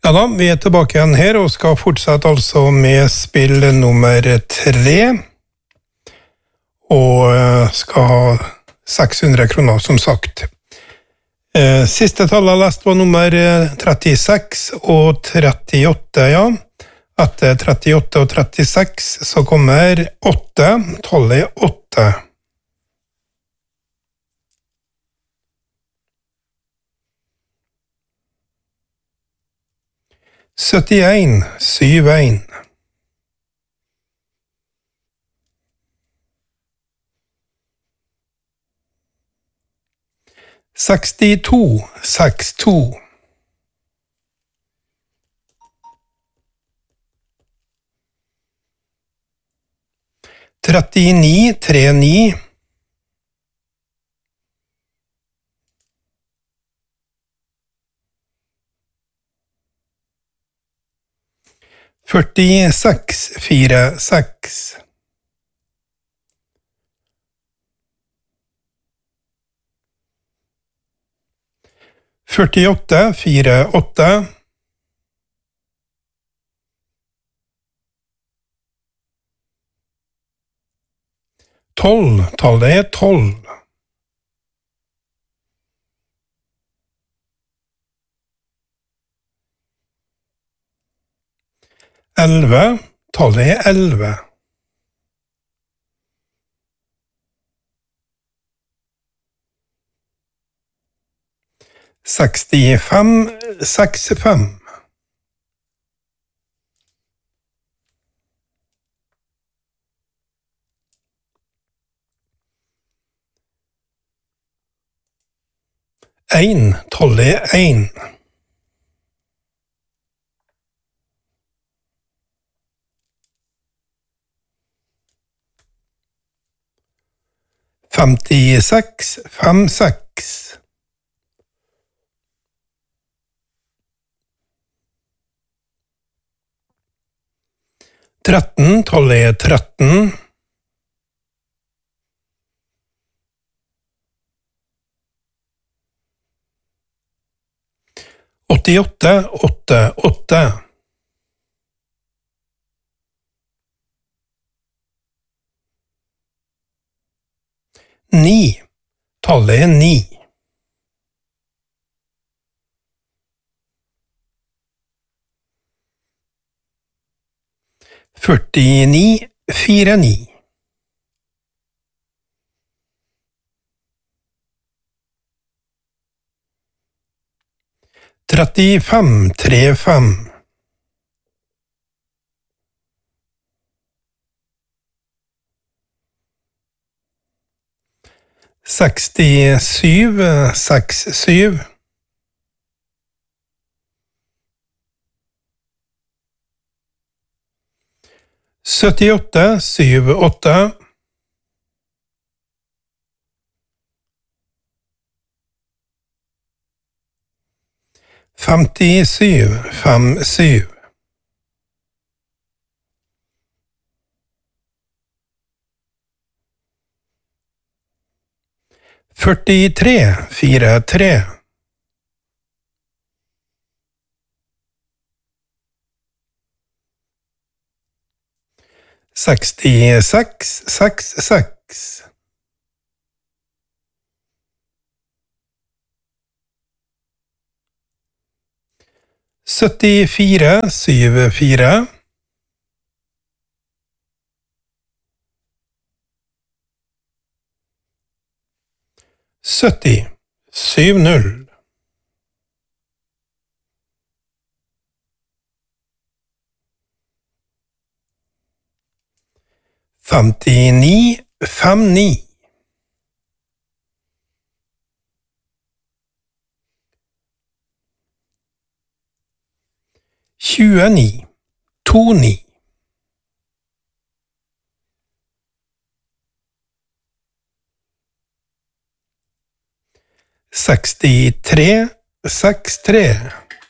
Ja da, vi tilbake igjen her og skal fortsette altså med spill nummer 3. Og skal ha 600 kroner, som sagt. Siste tallet jeg leste var nummer 36 og 38, ja. Etter 38 og 36 så kommer 8, tallet 8. Syttien, 71. 62, 62. 39, 39. 46, 46. 48, 48. 12, tallet 12. 11, tallet 11. 65, 65. 1, tallet 1. 56, 56. 13, tallet 13. 88, 88. 9, tallet 9. 49, 49. 35, 35. 67, 67. 78, 78. 57, 57. 43, 43. 66, 66. 74, 74. 70, 70. 59, 59. 29, 29. 63, 63.